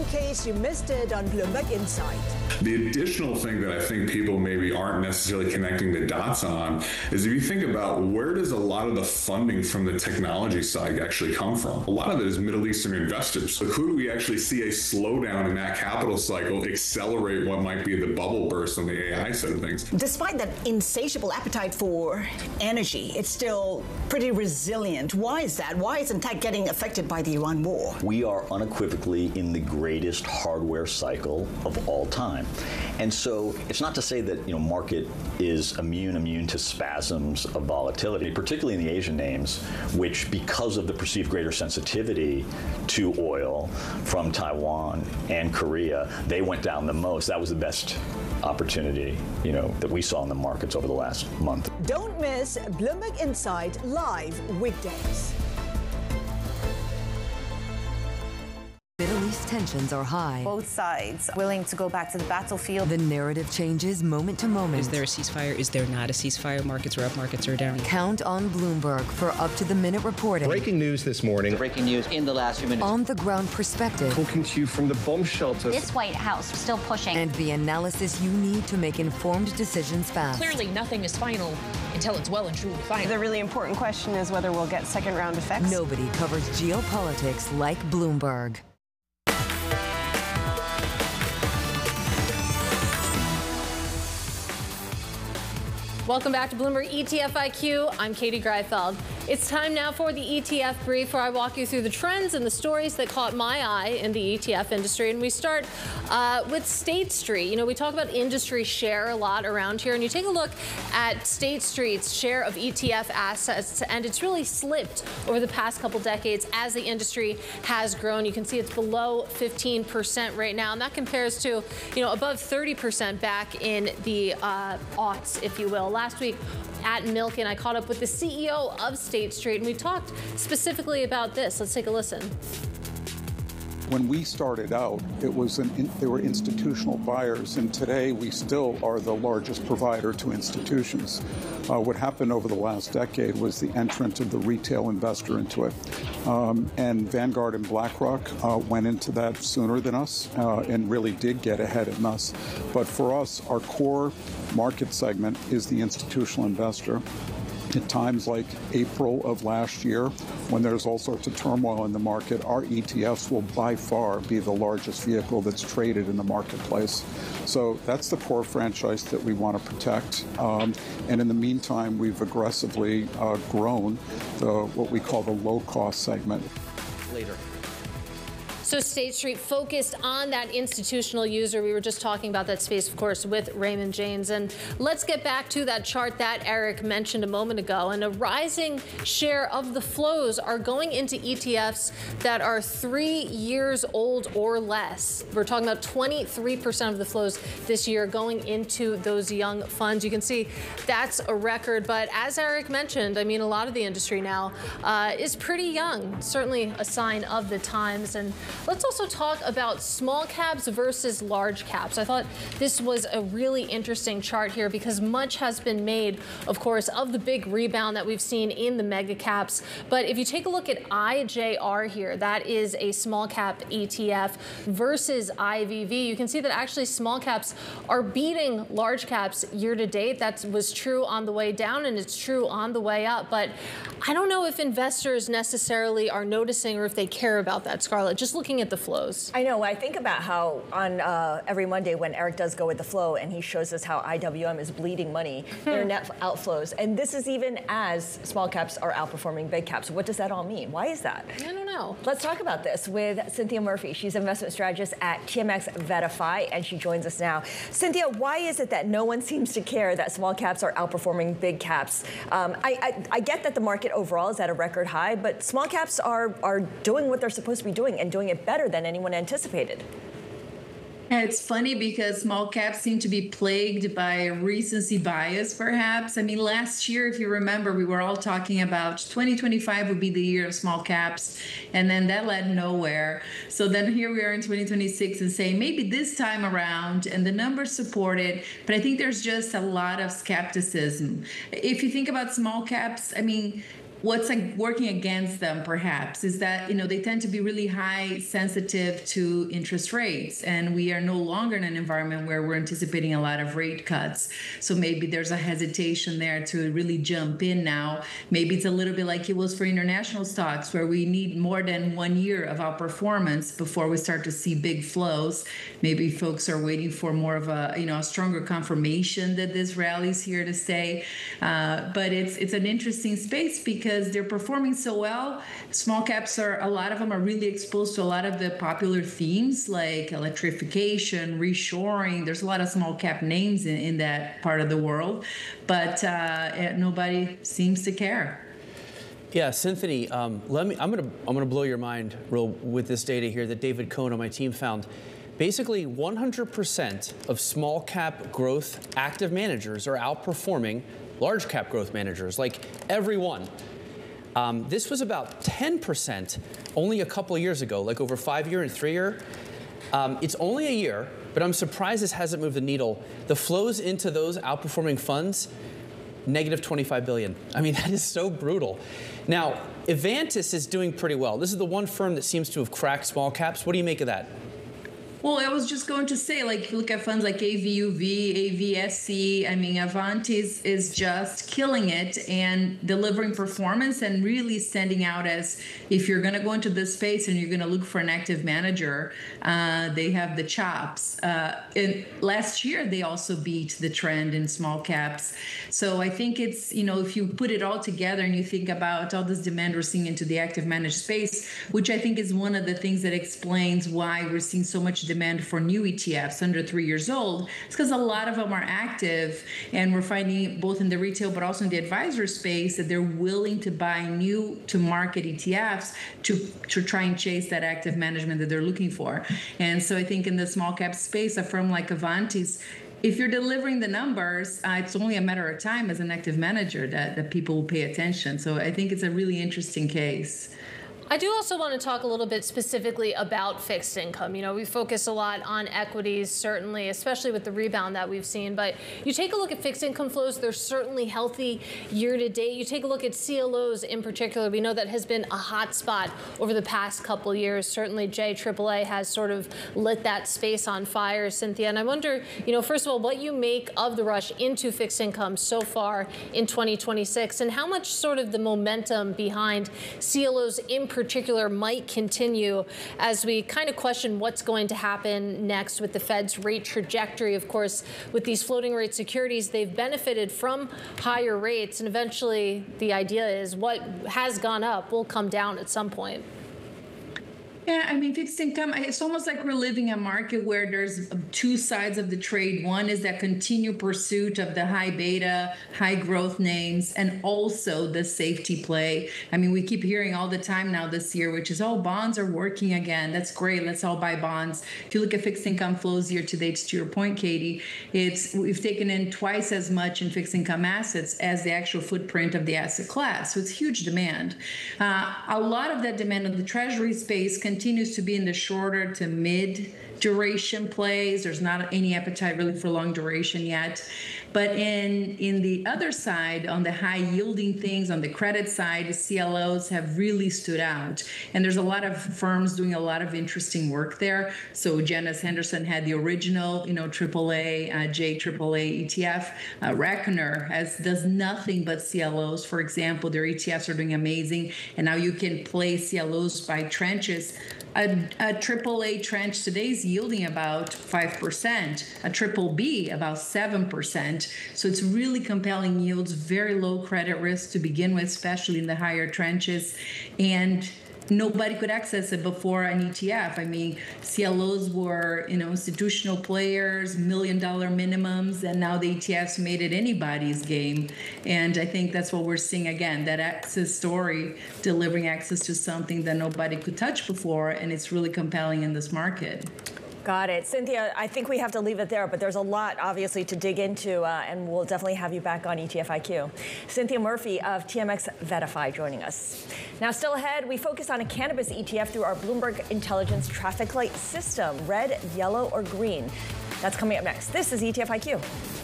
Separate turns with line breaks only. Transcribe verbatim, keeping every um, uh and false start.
case you missed it on Bloomberg Insight.
The additional thing that I think people maybe aren't necessarily connecting the dots on is if you think about where does a lot of the funding from the technology side actually come from? A lot of it is Middle Eastern investors. So could we actually see a slowdown in that capital cycle accelerate what might be the bubble burst on the A I side of things?
Despite that insatiable appetite for energy, it's still pretty resilient. Why is that? Why isn't tech getting affected by the Iran war?
We are unequivocally in the greatest hardware cycle of all time. And so it's not to say that, you know, market is immune, immune to spasms of volatility, particularly in the Asian names, which because of the perceived greater sensitivity to oil from Taiwan and Korea, they went down the most. That was the best opportunity, you know, that we saw in the markets over the last month.
Don't miss Bloomberg Insight live weekdays.
Middle East tensions are high.
Both sides willing to go back to the battlefield.
The narrative changes moment to moment.
Is there a ceasefire? Is there not a ceasefire? Markets are up, markets are down.
Count on Bloomberg for up-to-the-minute reporting.
Breaking news this morning.
Breaking news in the last few minutes.
On-the-ground perspective.
Talking to you from the bomb shelter.
This White House still pushing.
And the analysis you need to make informed decisions fast.
Clearly, nothing is final until it's well and truly final.
The really important question is whether we'll get second-round effects.
Nobody covers geopolitics like Bloomberg.
Welcome back to Bloomberg E T F I Q. I'm Katie Greifeld. It's time now for the E T F brief, where I walk you through the trends and the stories that caught my eye in the E T F industry. And we start uh, with State Street. You know, we talk about industry share a lot around here, and you take a look at State Street's share of E T F assets, and it's really slipped over the past couple decades as the industry has grown. You can see it's below fifteen percent right now, and that compares to, you know, above thirty percent back in the uh, aughts, if you will. Last week at Milken, I caught up with the C E O of State Street, and we talked specifically about this. Let's take a listen.
When we started out, it was an in, they were institutional buyers, and today we still are the largest provider to institutions. Uh, what happened over the last decade was the entrance of the retail investor into it. Um, and Vanguard and BlackRock uh, went into that sooner than us uh, and really did get ahead of us. But for us, our core market segment is the institutional investor. At times like April of last year, when there's all sorts of turmoil in the market, our E T Fs will by far be the largest vehicle that's traded in the marketplace. So that's the core franchise that we want to protect. Um, and in the meantime, we've aggressively uh, grown the what we call the low-cost segment.
Later.
So State Street focused on that institutional user. We were just talking about that space, of course, with Raymond James. And let's get back to that chart that Eric mentioned a moment ago. And a rising share of the flows are going into E T Fs that are three years old or less. We're talking about twenty-three percent of the flows this year going into those young funds. You can see that's a record. But as Eric mentioned, I mean, a lot of the industry now uh, is pretty young, certainly a sign of the times. And let's also talk about small caps versus large caps. I thought this was a really interesting chart here because much has been made, of course, of the big rebound that we've seen in the mega caps. But if you take a look at I J R here, that is a small cap E T F versus I V V, you can see that actually small caps are beating large caps year to date. That was true on the way down, and it's true on the way up. But I don't know if investors necessarily are noticing or if they care about that, Scarlett. Just looking at the flows.
I know. I think about how on uh, every Monday when Eric does go with the flow and he shows us how I W M is bleeding money, their net outflows. And this is even as small caps are outperforming big caps. What does that all mean? Why is that?
I don't know.
Let's talk about this with Cynthia Murphy. She's investment strategist at T M X Verify, and she joins us now. Cynthia, why is it that no one seems to care that small caps are outperforming big caps? Um, I, I, I get that the market overall is at a record high, but small caps are, are doing what they're supposed to be doing and doing it better than anyone anticipated.
Yeah, it's funny because small caps seem to be plagued by recency bias, perhaps. I mean, last year, if you remember, we were all talking about twenty twenty-five would be the year of small caps, and then that led nowhere. So then here we are in twenty twenty-six and saying maybe this time around, and the numbers support it, but I think there's just a lot of skepticism. If you think about small caps, I mean, what's like working against them perhaps is that, you know, they tend to be really high sensitive to interest rates, and we are no longer in an environment where we're anticipating a lot of rate cuts. So maybe there's a hesitation there to really jump in now. Maybe it's a little bit like it was for international stocks, where we need more than one year of outperformance before we start to see big flows. Maybe folks are waiting for more of a, you know, a stronger confirmation that this rally is here to stay. Uh, but it's it's an interesting space because because they're performing so well. Small caps are, a lot of them are really exposed to a lot of the popular themes like electrification, reshoring. There's a lot of small cap names in, in that part of the world, but uh, nobody seems to care.
Yeah, Cynthia, um, let me. I'm gonna. I'm gonna blow your mind real with this data here that David Cohn on my team found. Basically, one hundred percent of small cap growth active managers are outperforming large cap growth managers, like everyone. Um, this was about ten percent only a couple of years ago, like over five year and three year. Um, it's only a year, but I'm surprised this hasn't moved the needle. The flows into those outperforming funds, negative twenty-five billion. I mean, that is so brutal. Now, Avantis is doing pretty well. This is the one firm that seems to have cracked small caps. What do you make of that?
Well, I was just going to say, like, if you look at funds like A V U V, A V S C, I mean, Avantis is just killing it and delivering performance and really standing out as, if you're going to go into this space and you're going to look for an active manager, uh, they have the chops. Uh, and last year, they also beat the trend in small caps. So I think it's, you know, if you put it all together and you think about all this demand we're seeing into the active managed space, which I think is one of the things that explains why we're seeing so much demand for new E T Fs under three years old. It's because a lot of them are active, and we're finding both in the retail but also in the advisor space that they're willing to buy new to market E T Fs to, to try and chase that active management that they're looking for. And so I think in the small cap space, a firm like Avantis, if you're delivering the numbers, uh, it's only a matter of time as an active manager that, that people will pay attention. So I think it's a really interesting case.
I do also want to talk a little bit specifically about fixed income. You know, we focus a lot on equities, certainly, especially with the rebound that we've seen. But you take a look at fixed income flows, they're certainly healthy year to date. You take a look at C L Os in particular. We know that has been a hot spot over the past couple years. Certainly, J triple A has sort of lit that space on fire, Cynthia. And I wonder, you know, first of all, what you make of the rush into fixed income so far in twenty twenty-six, and how much sort of the momentum behind C L Os in particular particular might continue as we kind of question what's going to happen next with the Fed's rate trajectory. Of course, with these floating rate securities, they've benefited from higher rates, and eventually the idea is what has gone up will come down at some point.
Yeah, I mean, fixed income, it's almost like we're living a market where there's two sides of the trade. One is that continued pursuit of the high beta, high growth names, and also the safety play. I mean, we keep hearing all the time now this year, which is, oh, bonds are working again. That's great. Let's all buy bonds. If you look at fixed income flows year to date, to your point, Katie, it's we've taken in twice as much in fixed income assets as the actual footprint of the asset class. So it's huge demand. Uh, a lot of that demand on the treasury space continues continues to be in the shorter to mid duration plays. There's not any appetite really for long duration yet. But in in the other side, on the high yielding things, on the credit side, C L Os have really stood out. And there's a lot of firms doing a lot of interesting work there. So Janus Henderson had the original, you know, triple A, uh, J triple A E T F. Uh, Reckoner has does nothing but C L Os. For example, their E T Fs are doing amazing. And now you can play C L Os by tranches. A, a triple A tranche today is yielding about five percent, a triple B about seven percent. So it's really compelling yields, very low credit risk to begin with, especially in the higher tranches. And nobody could access it before an E T F. I mean, C L Os were, you know, institutional players, million dollar minimums, and now the E T Fs made it anybody's game. And I think that's what we're seeing again, that access story, delivering access to something that nobody could touch before, and it's really compelling in this market.
Got it. Cynthia, I think we have to leave it there, but there's a lot, obviously, to dig into, uh, and we'll definitely have you back on E T F I Q. Cynthia Murphy of T M X VettaFi joining us. Now, still ahead, we focus on a cannabis E T F through our Bloomberg Intelligence traffic light system, red, yellow, or green. That's coming up next. This is E T F I Q.